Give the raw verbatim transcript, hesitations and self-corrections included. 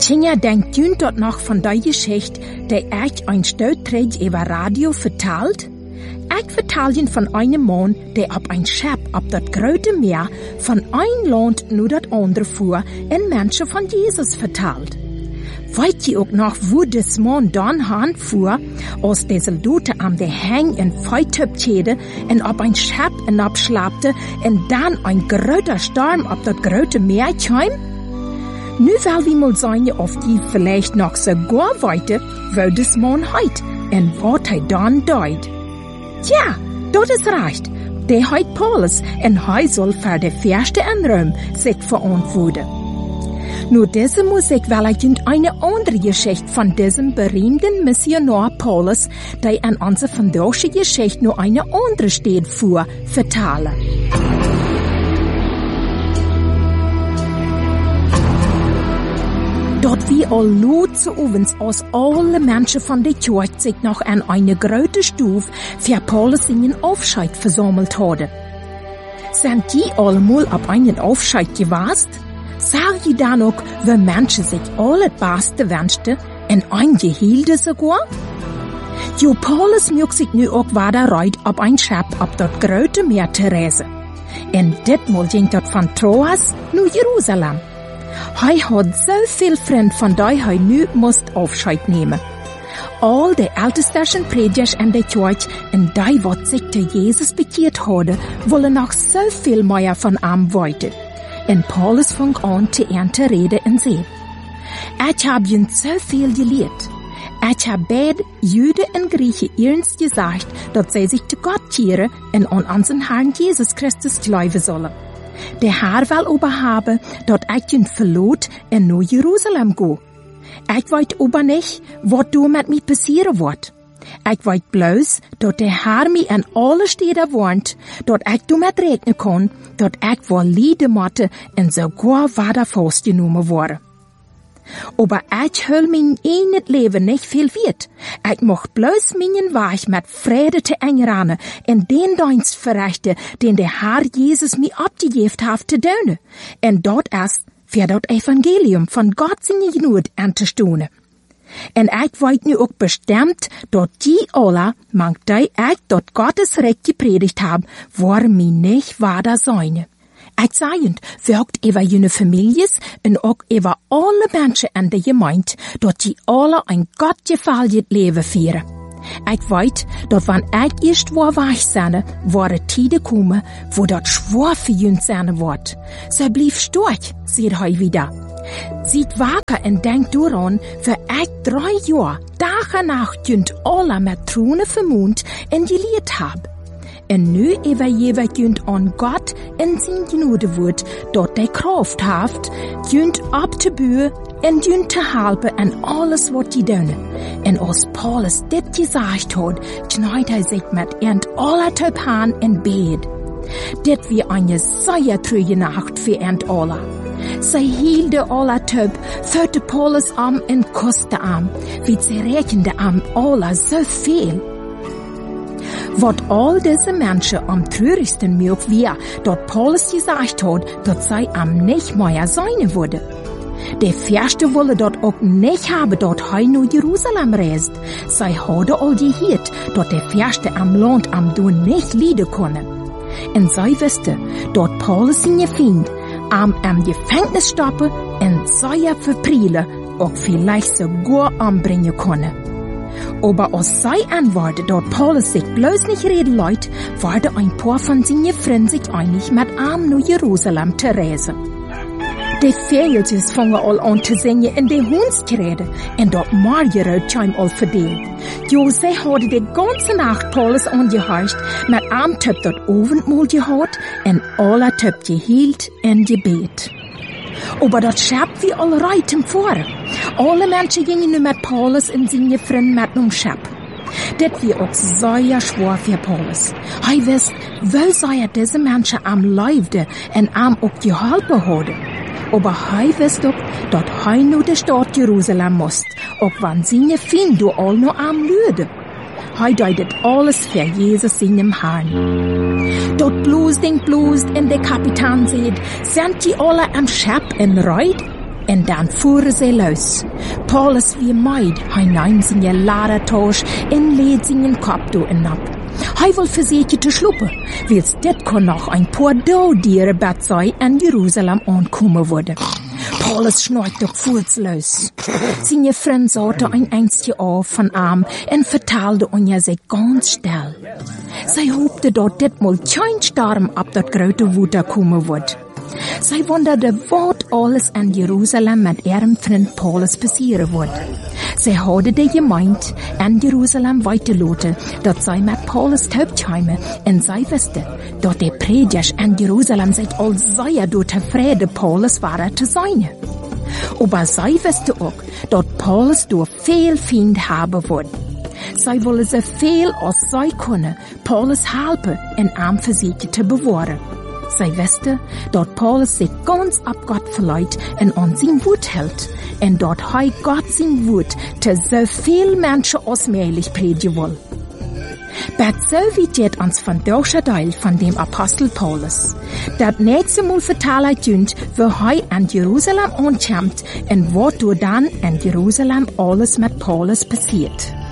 Tja, denkt jün dort noch von der Geschichte, die ich ein Stautträg über Radio vertelt? Ich vertel ihn von einem Mann, der ab ein Schiff ab das große Meer von ein Land nur das andere fuhr und Menschen von Jesus vertelt. Weißt ihr auch noch, wo das Mann dann hinfuhr, als der Soldaten am der Hang in Feuertöpfchede und ab ein Schiff abschlappte und dann ein großer Sturm ab das große Meer kam? Nu will wir mal sein, auf die vielleicht noch sogar weiter, wo das Mann heut und was er dann deut. Tja, das ist recht. Der heut Paulus und er soll für die Fürste in Rom sich verantworten. Nur diese Musik will ich Ihnen eine andere Geschichte von diesem berühmten Missionar Paulus, der an unsere von deutsche Geschichte nur eine andere steht vor, vertellen. Dort wie all Lot zu ovens aus alle Menschen von der Kirche sich noch an eine große Stufe für Paulus seinen Aufscheid versammelt haben. Sind die allemal ab einen Aufscheid gewast? Sag je dann auch, wenn Menschen sich alle das Beste wünschten und ein Gehilde sogar? Jo, Paulus mögt sich nu auch weiter reit ab ein Schiff ab dort große Meer Therese. Und ditmal ging dort von Troas nu Jerusalem. Hij hat so viel Freund von der hij nu musst Aufscheid nehmen. All die ältesten Prediger in der Kirche und die, wat sich zu Jesus bekehrt haben, wollen noch so viel mehr von ihm weiter. Und Paulus fing an, zu ernte Rede in sie. Ich hab ihnen so viel gelehrt. Ich hab beide Juden und Griechen ernst gesagt, dass sie sich zu Gott kehren und an unseren Herrn Jesus Christus glauben sollen. Der Herr will aber haben, dass ich ihn verlot und nach Jerusalem go. Ich weiß aber nicht, was du mit mir passieren wird. Ich weiß bloß, dass der Herr mich an alle Städte warnt, dass ich damit rechnen kann, dass ich wohl leiden musste und sogar weiter festgenommen wurde. Aber ich hol mein eigenes Leben nicht viel wert. Ich mach bloß meinen Weg mit Friede zu einrahmen und den Dienst verrichten, den der Herr Jesus mir abgegeben hat zu tun. Und dort erst für das Evangelium von Gott seine Gnade anzustehen. Und ich weiß nu auch bestimmt, dass die alle, mang die ich dort Gottes Recht gepredigt hab, waren mir nicht wahr sein. Ich sage, wirkt über jene Familien und auch über alle Menschen in der Gemeinde, dass die alle ein gottgefälliges Leben führen. Ich weiß, dass wenn ich erst wo weich sein, waren Tide kommen, wo das schwer für uns sein wird. So blieb stark, sieht er wieder. Sieht wacker und denkt daran, für ich drei Jahre, Tag und Nacht, jünd alle mit Throne vermund und gelehrt hab. Und nu übergebe jünd an Gott in sein Gnadewort, dort der Kraft haft, jünd abzubühen und jünd zu helfen an alles, was die tun. Und als Paulus dit gesagt hat, knallt er sich mit ernt aller Töp an in Bett. Dit wie eine sehr trüge Nacht für ernt aller. Sie hielden aller Töp, führte Paulus am und kusste am, wie sie rechnete am aller so viel. Was all diese Menschen am traurigsten mög wir, dort Paulus gesagt hat, dass sie am nicht mehr sein würde. Der Fürste wolle dort auch nicht haben, dort heu nur Jerusalem reist. Sie hatte all gehört, dort der Fürste am Land am Don nicht leiden könne. Und sie wusste, dort Paulus seine Feind am am Gefängnis stoppen und sie verprielen, auch vielleicht sogar anbringen könne. Aber als sie antwortet, dort Paulus sich bloß nicht reden leut, wurde ein paar von seinen Freunden sich einig, mit ihm nach Jerusalem zu reisen. Die Vögelchen fangen all an zu singen in die Hundskräde, und dort Margerot kam all verdient. Jo, sie hatte die ganze Nacht Paulus angehorcht, mit ihm töp dort Abendmahl gehabt, und alle töp gehielt in Gebet. Aber dort schäbt wie all reitem vor. Alle Menschen gingen nu mit Paulus und seine Freunde mit um Schäpp. Det wie auch sehr schwer für Paulus. Er wisst, wo sei diese Menschen am Leibde und am auch geholfen haben. Aber er wisst auch, dass er nur die Stadt Jerusalem muss, auch wenn seine Feinde all nur am Lüde. Er deutet alles für Jesus seinem Herrn. Dort blust den blust und der Kapitän sieht, sind die alle am Schäpp in Reut? En dan voeren zij los. Paulus wie meid, hij naam zijn ladertoos en leed zijn kop door en nap. Hij wil verzekerd te slopen, wils dit kon nog een paar doodieren bed zijn en Jeruzalem aankomen worden. Paulus schneut doch voelslos. Seine vriend zaten een eindje af van hem en vertelde onja zich ganz stil. Zij hoopte dat ditmaal geen storm op dat grote woede komen wordt. Zij wonderde wat alles in Jeruzalem met ihrem vriend Paulus passieren wordt. Zij hadden de gemeente in Jeruzalem weiterlaten, dat zij met Paulus teubtscheimen en zij wisten, dat de predikers in Jeruzalem zich al zeer door tevreden Paulus waren te zijn. Aber zij wisten ook, dat Paulus door veel vrienden hebben wordt. Zij willen zoveel als zij kunnen Paulus helpen en hem verzekerd te bewaren. Zij wisten, dat Paulus zich ganz op God verleiht en aan zijn woord hält, en dat hij God zijn woord te zoveel mensen als möglich predigen wil. Bet so weit geht ons vandaag deel van dem Apostel Paulus. Dat nächste Mal vertel ik junt, wo hij in Jeruzalem aankomt en wat door dan in Jeruzalem alles met Paulus passiert.